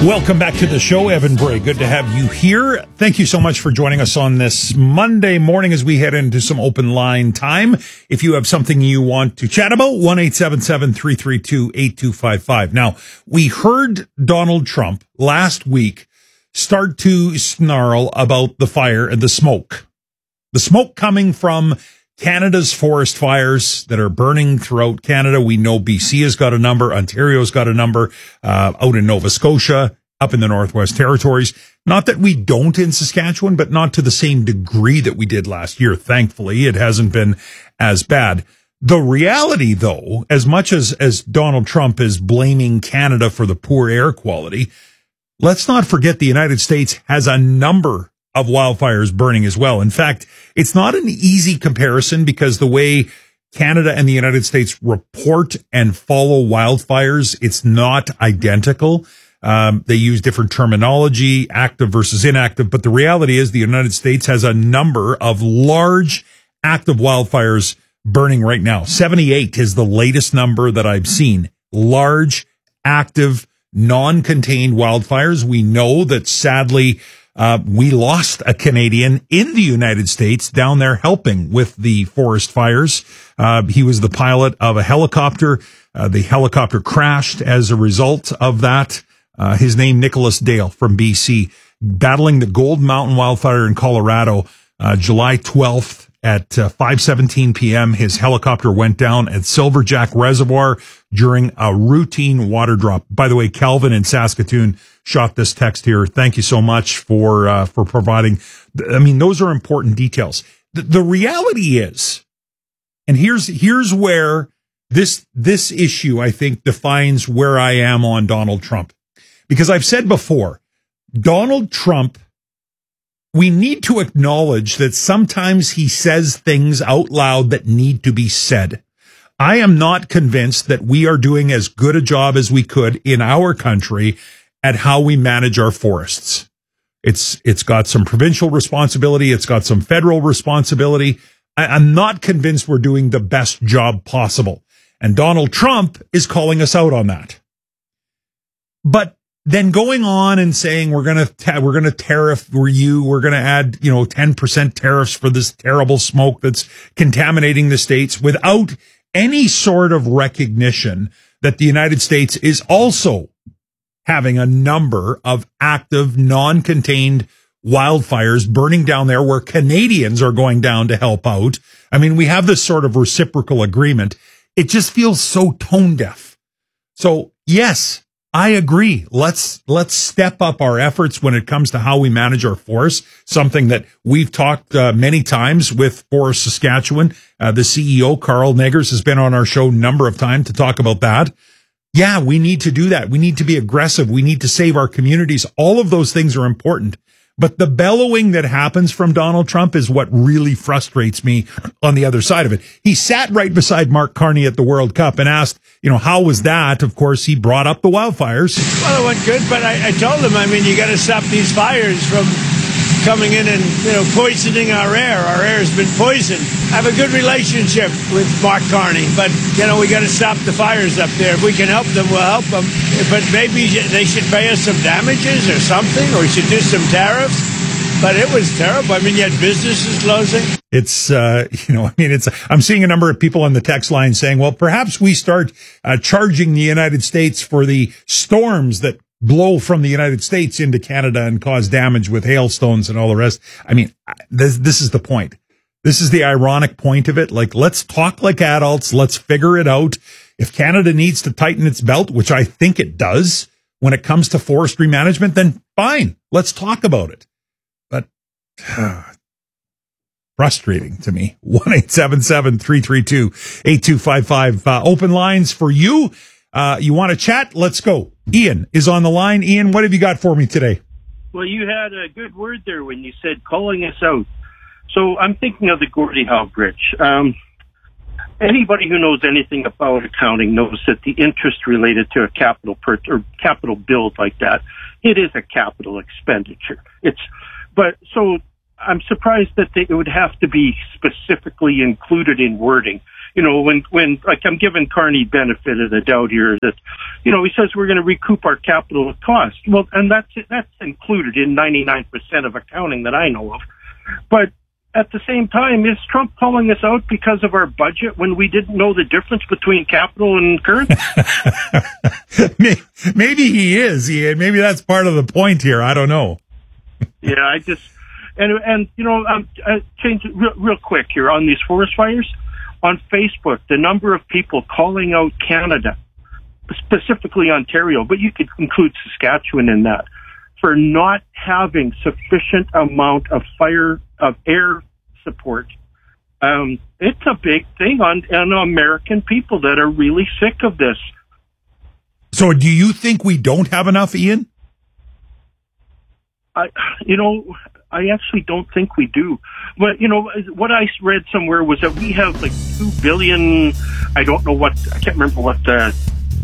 Welcome back to the show, Evan Bray. Good to have you here. Thank you so much for joining us on this Monday morning as we head into some open line time. If you have something you want to chat about, 1-877-332-8255. Now, we heard Donald Trump last week start to snarl about the fire and the smoke. The smoke coming from Canada's forest fires that are burning throughout Canada. We know BC has got a number. Ontario's got a number, out in Nova Scotia, up in the Northwest Territories. Not that we don't in Saskatchewan, but not to the same degree that we did last year. Thankfully, it hasn't been as bad. The reality, though, as much as Donald Trump is blaming Canada for the poor air quality, let's not forget the United States has a number of wildfires burning as well. In fact, it's not an easy comparison because the way Canada and the United States report and follow wildfires, it's not identical. They use different terminology, active versus inactive. But the reality is the United States has a number of large active wildfires burning right now. 78 is the latest number that I've seen. Large, active, non-contained wildfires. We know that sadly, we lost a Canadian in the United States down there helping with the forest fires. He was the pilot of a helicopter. The helicopter crashed as a result of that. His name, Nicholas Dale from BC, battling the Gold Mountain wildfire in Colorado, July 12th at 5:17 p.m. His helicopter went down at Silverjack Reservoir during a routine water drop. By the way, Calvin in Saskatoon shot this text here. Thank you so much for providing. I mean, those are important details. The reality is, and here's where this issue, I think, defines where I am on Donald Trump. Because I've said before, Donald Trump, we need to acknowledge that sometimes he says things out loud that need to be said. I am not convinced that we are doing as good a job as we could in our country at how we manage our forests. It's got some provincial responsibility. It's got some federal responsibility. I'm not convinced we're doing the best job possible. And Donald Trump is calling us out on that. But then going on and saying we're going to tariff we're going to add, 10% tariffs for this terrible smoke that's contaminating the states without any sort of recognition that the United States is also having a number of active, non-contained wildfires burning down there where Canadians are going down to help out. I mean, we have this sort of reciprocal agreement. It just feels so tone deaf. So yes, I agree. Let's step up our efforts when it comes to how we manage our forests, something that we've talked many times with Forest Saskatchewan. The CEO, Carl Neggers, has been on our show a number of times to talk about that. Yeah, we need to do that. We need to be aggressive. We need to save our communities. All of those things are important. But the bellowing that happens from Donald Trump is what really frustrates me on the other side of it. He sat right beside Mark Carney at the World Cup and asked, how was that? Of course, he brought up the wildfires. Well, it went good, but I told him, you got to stop these fires from coming in and, poisoning our air. Our air has been poisoned. I have a good relationship with Mark Carney, but, we got to stop the fires up there. If we can help them, we'll help them. But maybe they should pay us some damages or something, or we should do some tariffs. But it was terrible. You had businesses closing. It's, I'm seeing a number of people on the text line saying, well, perhaps we start charging the United States for the storms that blow from the United States into Canada and cause damage with hailstones and all the rest. This is the point. This is the ironic point of it. Let's talk like adults. Let's figure it out. If Canada needs to tighten its belt, which I think it does when it comes to forestry management, then fine. Let's talk about it. But frustrating to me. 1-877-332-8255. Open lines for you. You want to chat? Let's go. Ian is on the line. Ian, what have you got for me today? Well, you had a good word there when you said calling us out. So I'm thinking of the Gordie Howe Bridge. Anybody who knows anything about accounting knows that the interest related to a capital build like that, it is a capital expenditure. So I'm surprised that it would have to be specifically included in wording. when like I'm giving Carney benefit of the doubt here that, he says we're going to recoup our capital cost. Well, and that's included in 99% of accounting that I know of. But at the same time, is Trump calling us out because of our budget when we didn't know the difference between capital and currency? Maybe he is. Maybe that's part of the point here. I don't know. Yeah, I just, and change it real quick here on these forest fires. On Facebook, the number of people calling out Canada, specifically Ontario, but you could include Saskatchewan in that, for not having sufficient amount of air support. It's a big thing on American people that are really sick of this. So do you think we don't have enough, Ian? I actually don't think we do. But, what I read somewhere was that we have like 2 billion, I can't remember what the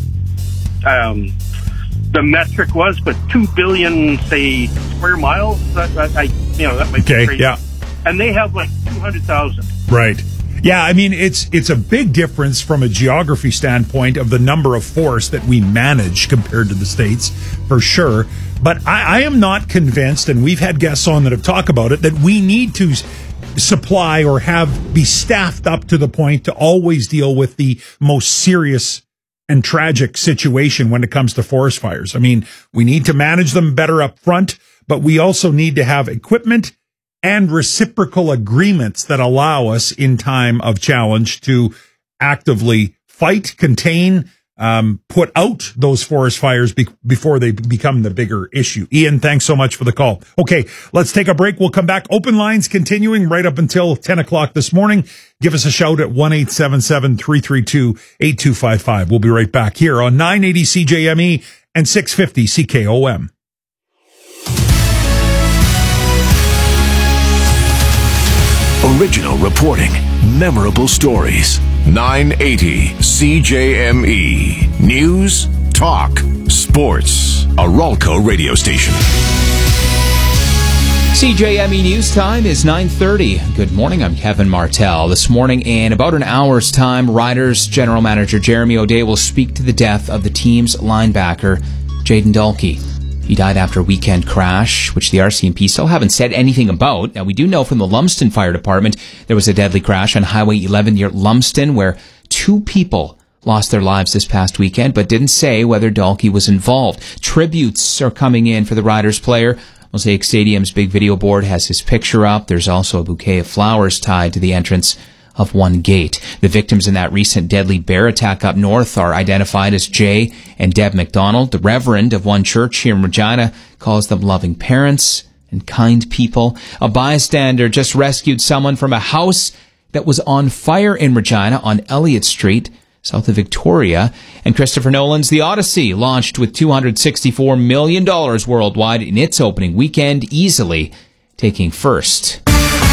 metric was, but 2 billion, say, square miles. That might be crazy. Yeah. And they have like 200,000. Right. Yeah, I mean, it's a big difference from a geography standpoint of the number of forests that we manage compared to the States, for sure. But I am not convinced, and we've had guests on that have talked about it, that we need to supply or be staffed up to the point to always deal with the most serious and tragic situation when it comes to forest fires. I mean, we need to manage them better up front, but we also need to have equipment and reciprocal agreements that allow us in time of challenge to actively fight, contain, put out those forest fires before they become the bigger issue. Ian, thanks so much for the call. Okay, let's take a break. We'll come back. Open lines continuing right up until 10 o'clock this morning. Give us a shout at 1-877-332-8255. We'll be right back here on 980 CJME and 650 CKOM. Original reporting, memorable stories. 980 CJME. News, talk, sports. A Ralco radio station. CJME News Time is 9:30. Good morning, I'm Kevin Martell. This morning, in about an hour's time, Riders General Manager Jeremy O'Day will speak to the death of the team's linebacker, Jayden Dalkey. He died after a weekend crash, which the RCMP still haven't said anything about. Now, we do know from the Lumsden Fire Department there was a deadly crash on Highway 11 near Lumsden where 2 people lost their lives this past weekend, but didn't say whether Dalkey was involved. Tributes are coming in for the Riders player. Mosaic Stadium's big video board has his picture up. There's also a bouquet of flowers tied to the entrance of one gate. The victims in that recent deadly bear attack up north are identified as Jay and Deb McDonald. The reverend of one church here in Regina calls them loving parents and kind people. A bystander just rescued someone from a house that was on fire in Regina on Elliott Street, south of Victoria. And Christopher Nolan's The Odyssey launched with $264 million worldwide in its opening weekend, easily taking first.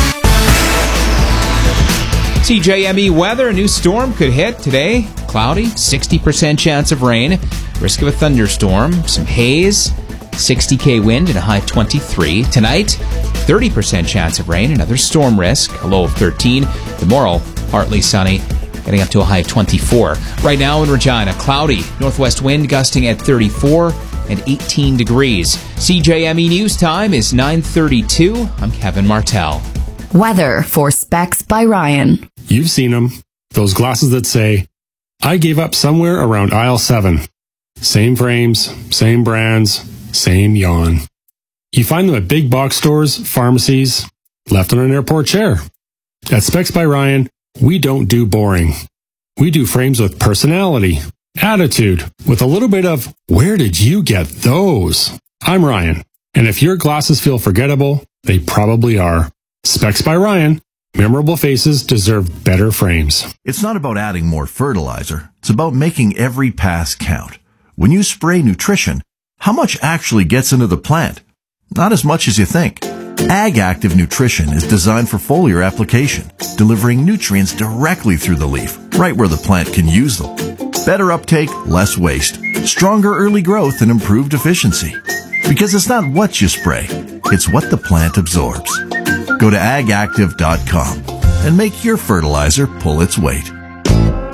CJME weather, a new storm could hit today. Cloudy, 60% chance of rain, risk of a thunderstorm, some haze, 60k wind and a high of 23. Tonight, 30% chance of rain, another storm risk, a low of 13. Tomorrow, partly sunny, getting up to a high of 24. Right now in Regina, cloudy, northwest wind gusting at 34 and 18 degrees. CJME News Time is 9:32. I'm Kevin Martell. Weather for Specs by Ryan. You've seen them. Those glasses that say, I gave up somewhere around aisle 7. Same frames, same brands, same yawn. You find them at big box stores, pharmacies, left on an airport chair. At Specs by Ryan, we don't do boring. We do frames with personality, attitude, with a little bit of, where did you get those? I'm Ryan, and if your glasses feel forgettable, they probably are. Specs by Ryan. Memorable faces deserve better frames. It's not about adding more fertilizer. It's about making every pass count. When you spray nutrition, how much actually gets into the plant? Not as much as you think. Ag Active Nutrition is designed for foliar application, delivering nutrients directly through the leaf, right where the plant can use them. Better uptake, less waste, stronger early growth, and improved efficiency. Because it's not what you spray, it's what the plant absorbs. Go to agactive.com and make your fertilizer pull its weight.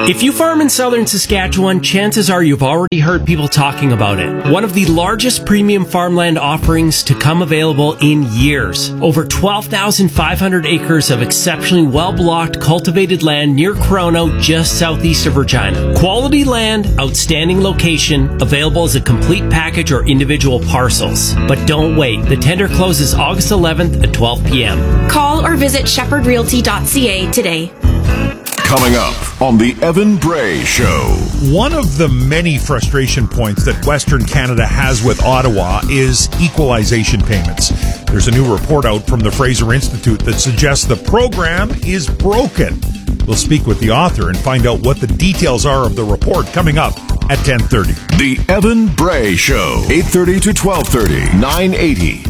If you farm in southern Saskatchewan, chances are you've already heard people talking about it. One of the largest premium farmland offerings to come available in years. Over 12,500 acres of exceptionally well-blocked, cultivated land near Corono, just southeast of Regina. Quality land, outstanding location, available as a complete package or individual parcels. But don't wait. The tender closes August 11th at 12 p.m. Call or visit shepherdrealty.ca today. Coming up on the Evan Bray Show. One of the many frustration points that Western Canada has with Ottawa is equalization payments. There's a new report out from the Fraser Institute that suggests the program is broken. We'll speak with the author and find out what the details are of the report coming up at 10:30. The Evan Bray Show, 8:30 to 12:30, 980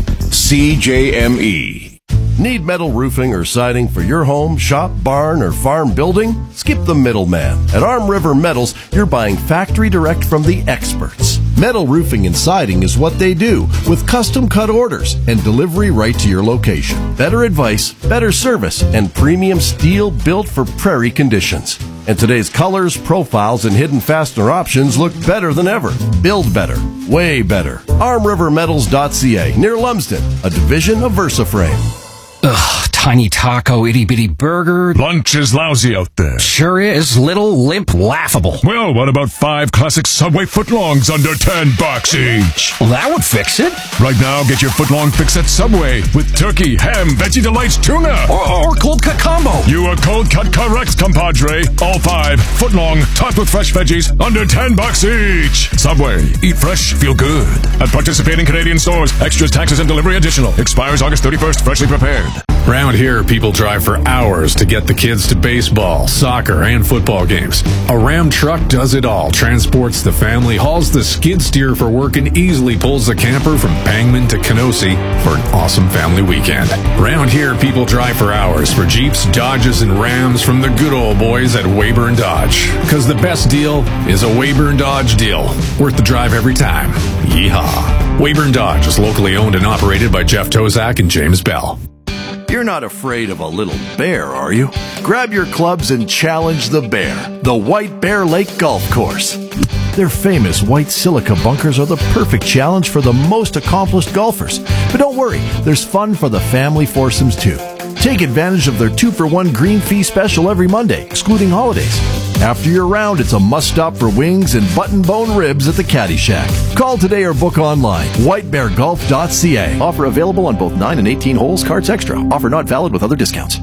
CJME. Need metal roofing or siding for your home, shop, barn, or farm building? Skip the middleman. At Arm River Metals, you're buying factory direct from the experts. Metal roofing and siding is what they do, with custom cut orders and delivery right to your location. Better advice, better service, and premium steel built for prairie conditions. And today's colors, profiles, and hidden fastener options look better than ever. Build better. Way better. ArmRiverMetals.ca, near Lumsden, a division of VersaFrame. Ugh, tiny taco, itty-bitty burger. Lunch is lousy out there. Sure is. Little, limp, laughable. Well, what about 5 classic Subway footlongs under $10 each? Well, that would fix it. Right now, get your footlong fix at Subway with turkey, ham, Veggie Delights, tuna. Or cold cut combo. You are cold cut correct, compadre. All 5 footlong, topped with fresh veggies, under $10 each. Subway. Eat fresh, feel good. At participating Canadian stores. Extras, taxes, and delivery additional. Expires August 31st. Freshly prepared. Round here, people drive for hours to get the kids to baseball, soccer, and football games. A Ram truck does it all, transports the family, hauls the skid steer for work, and easily pulls the camper from Pangman to Kenosi for an awesome family weekend. Round here, people drive for hours for Jeeps, Dodges, and Rams from the good old boys at Weyburn Dodge. Because the best deal is a Weyburn Dodge deal. Worth the drive every time. Yeehaw. Weyburn Dodge is locally owned and operated by Jeff Tozak and James Bell. You're not afraid of a little bear, are you? Grab your clubs and challenge the bear, the White Bear Lake Golf Course. Their famous white silica bunkers are the perfect challenge for the most accomplished golfers. But don't worry, there's fun for the family foursomes too. Take advantage of their 2-for-1 green fee special every Monday, excluding holidays. After your round, it's a must-stop for wings and button-bone ribs at the Caddy Shack. Call today or book online. whitebeargolf.ca. Offer available on both 9 and 18 holes. Cards extra. Offer not valid with other discounts.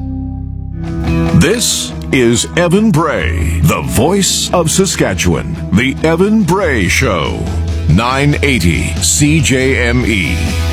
This is Evan Bray, the voice of Saskatchewan. The Evan Bray Show, 980 CJME.